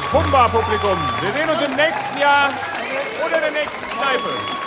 Pumba-Publikum. Wir sehen uns im nächsten Jahr oder der nächsten Kneipe.